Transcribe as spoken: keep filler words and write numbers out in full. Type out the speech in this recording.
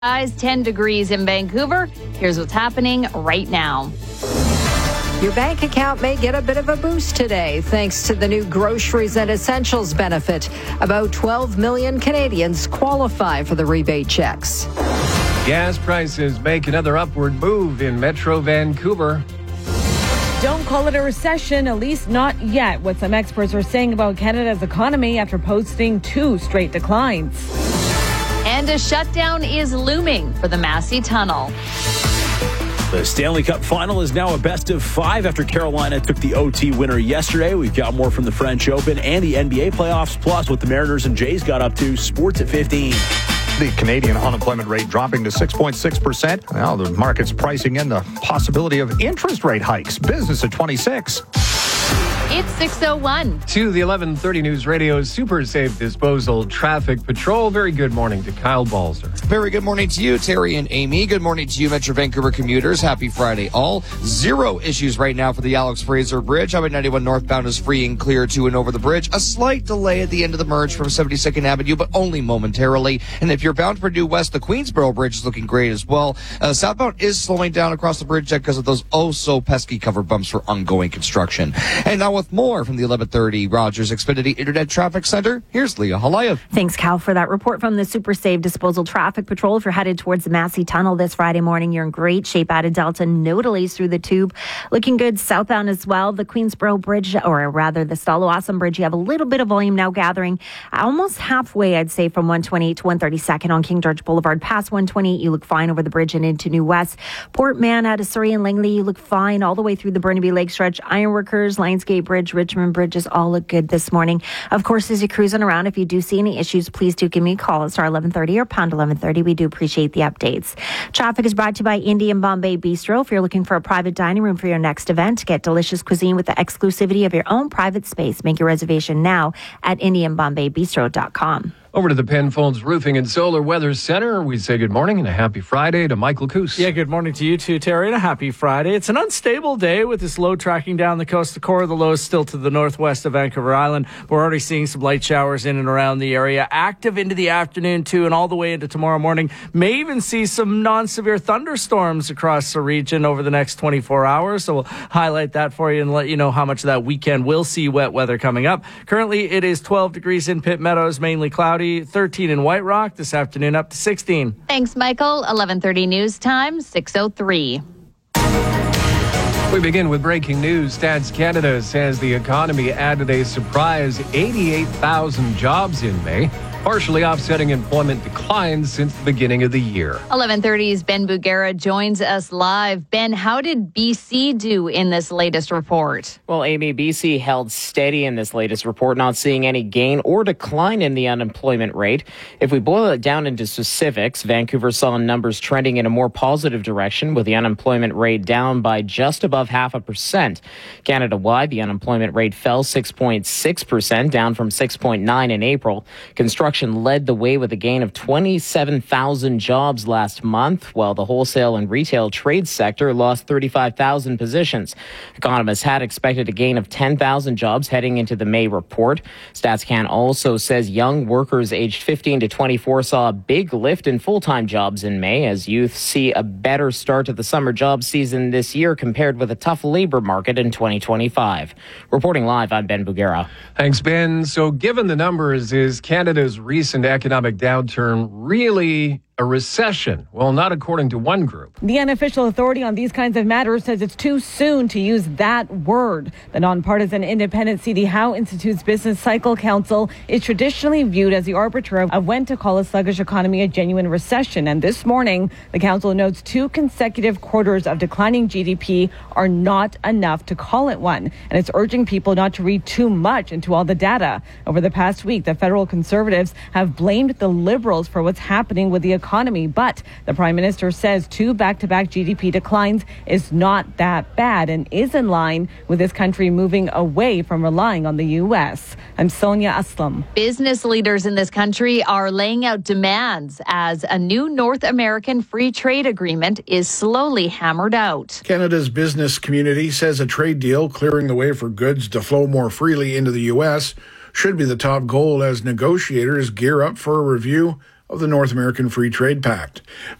Guys, ten degrees in Vancouver. Here's what's happening right now. Your bank account may get a bit of a boost today thanks to the new Groceries and Essentials benefit. About twelve million Canadians qualify for the rebate checks. Gas prices make another upward move in Metro Vancouver. Don't call it a recession, at least not yet, what some experts are saying about Canada's economy after posting two straight declines. And a shutdown is looming for the Massey Tunnel. The Stanley Cup final is now a best of five after Carolina took the O T winner yesterday. We've got more from the French Open and the N B A playoffs, plus what the Mariners and Jays got up to. Sports at fifteen. The Canadian unemployment rate dropping to six point six percent. Now the market's pricing in the possibility of interest rate hikes. Business at twenty-six. It's six oh one. To the eleven thirty News Radio Super Safe Disposal Traffic Patrol. Very good morning to Kyle Balzer. Very good morning to you, Terry and Amy. Good morning to you, Metro Vancouver commuters. Happy Friday all. Zero issues right now for the Alex Fraser Bridge. Highway ninety-one northbound is free and clear to and over the bridge. A slight delay at the end of the merge from seventy-second Avenue, but only momentarily. And if you're bound for due west, the Queensboro Bridge is looking great as well. Uh, southbound is slowing down across the bridge deck because of those oh-so-pesky cover bumps for ongoing construction. And now with more from the eleven thirty Rogers Xfinity Internet Traffic Center, here's Leah Halayev. Thanks, Cal, for that report from the Super Save Disposal Traffic Patrol. If you're headed towards the Massey Tunnel this Friday morning, you're in great shape out of Delta. No delays through the tube. Looking good southbound as well. The Queensboro Bridge, or rather the Stalowassam Bridge, you have a little bit of volume now gathering almost halfway, I'd say, from one twenty-eight to one thirty-second on King George Boulevard. Past one twenty-eight, you look fine over the bridge and into New West. Port Mann out of Surrey and Langley, you look fine all the way through the Burnaby Lake stretch. Ironworkers, Lionsgate Bridge, Richmond Bridges all look good this morning. Of course, as you're cruising around, if you do see any issues, please do give me a call at star eleven thirty or pound eleven thirty. We do appreciate the updates. Traffic is brought to you by Indian Bombay Bistro. If you're looking for a private dining room for your next event, get delicious cuisine with the exclusivity of your own private space. Make your reservation now at indian bombay bistro dot com. Over to the Penfolds Roofing and Solar Weather Center. We say good morning and a happy Friday to Michael Coos. Yeah, good morning to you too, Terry, and a happy Friday. It's an unstable day with this low tracking down the coast. The core of the low is still to the northwest of Vancouver Island. We're already seeing some light showers in and around the area. Active into the afternoon too, and all the way into tomorrow morning. May even see some non-severe thunderstorms across the region over the next twenty-four hours. So we'll highlight that for you and let you know how much of that weekend we'll see wet weather coming up. Currently, it is twelve degrees in Pitt Meadows, mainly cloudy. thirteen in White Rock, this afternoon up to sixteen. Thanks, Michael. eleven thirty news time, six oh three. We begin with breaking news. Stats Canada says the economy added a surprise eighty-eight thousand jobs in May, partially offsetting employment declines since the beginning of the year. eleven thirty's Ben Bugera joins us live. Ben, how did B C do in this latest report? Well, Amy, B C held steady in this latest report, not seeing any gain or decline in the unemployment rate. If we boil it down into specifics, Vancouver saw numbers trending in a more positive direction, with the unemployment rate down by just above half a percent. Canada-wide, the unemployment rate fell six point six percent, down from six point nine in April. Construction led the way with a gain of twenty-seven thousand jobs last month, while the wholesale and retail trade sector lost thirty-five thousand positions. Economists had expected a gain of ten thousand jobs heading into the May report. StatsCan also says young workers aged fifteen to twenty-four saw a big lift in full-time jobs in May, as youth see a better start to the summer job season this year compared with a tough labor market in twenty twenty-five. Reporting live, I'm Ben Bugera. Thanks, Ben. So given the numbers, is Canada's recent economic downturn really a recession? Well, not according to one group. The unofficial authority on these kinds of matters says it's too soon to use that word. The nonpartisan independent C D Howe Institute's Business Cycle Council is traditionally viewed as the arbiter of when to call a sluggish economy a genuine recession. And this morning, the council notes two consecutive quarters of declining G D P are not enough to call it one. And it's urging people not to read too much into all the data. Over the past week, the federal Conservatives have blamed the Liberals for what's happening with the economy. economy, but the Prime Minister says two back-to-back G D P declines is not that bad and is in line with this country moving away from relying on the U S. I'm Sonia Aslam. Business leaders in this country are laying out demands as a new North American free trade agreement is slowly hammered out. Canada's business community says a trade deal clearing the way for goods to flow more freely into the U S should be the top goal as negotiators gear up for a review of the North American Free Trade Pact.